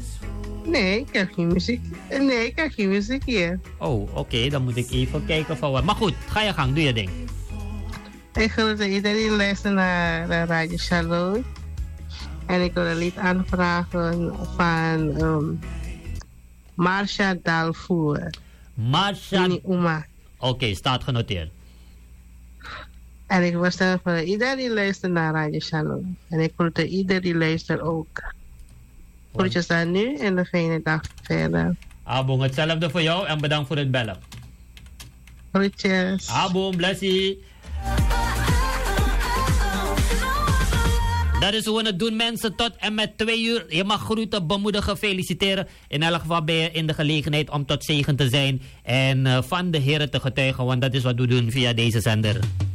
Nee, ik heb geen muziek. Nee, ik heb geen muziek hier. Oh, oké, dan moet ik even kijken van wat. Maar goed, ga je gang, doe je ding. Ik wil dat iedereen luistert naar de Radio Shalom. En ik wil een lied aanvragen van Marsha Dalvoer. Marsha. Uma. Oké, staat genoteerd. En ik wil zeggen voor iedereen die luistert naar Radio Shalom. En ik wil dat iedereen die luistert ook. Groetjes aan nu en een fijne dag verder. Abong, hetzelfde voor jou en bedankt voor het bellen. Groetjes. Abong, blessie. Dat is hoe we het doen, mensen. Tot en met 2 uur. Je mag groeten, bemoedigen, feliciteren. In elk geval ben je in de gelegenheid om tot zegen te zijn. En van de Heer te getuigen. Want dat is wat we doen via deze zender.